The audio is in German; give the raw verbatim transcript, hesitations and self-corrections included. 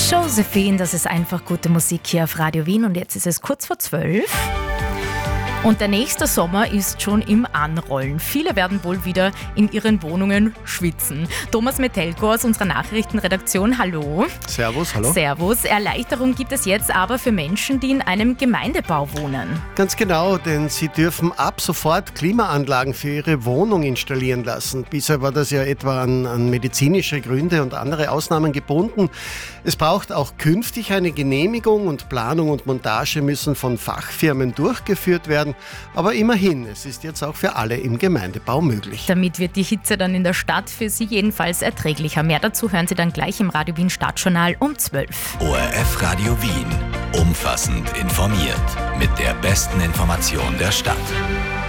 Josephine, das ist einfach gute Musik hier auf Radio Wien und jetzt ist es kurz vor zwölf. Und der nächste Sommer ist schon im Anrollen. Viele werden wohl wieder in ihren Wohnungen schwitzen. Thomas Metelko aus unserer Nachrichtenredaktion, hallo. Servus, hallo. Servus. Erleichterung gibt es jetzt aber für Menschen, die in einem Gemeindebau wohnen. Ganz genau, denn sie dürfen ab sofort Klimaanlagen für ihre Wohnung installieren lassen. Bisher war das ja etwa an, an medizinische Gründe und andere Ausnahmen gebunden. Es braucht auch künftig eine Genehmigung und Planung und Montage müssen von Fachfirmen durchgeführt werden. Aber immerhin, es ist jetzt auch für alle im Gemeindebau möglich. Damit wird die Hitze dann in der Stadt für Sie jedenfalls erträglicher. Mehr dazu hören Sie dann gleich im Radio Wien Stadtjournal um zwölf. O R F Radio Wien. Umfassend informiert. Mit der besten Information der Stadt.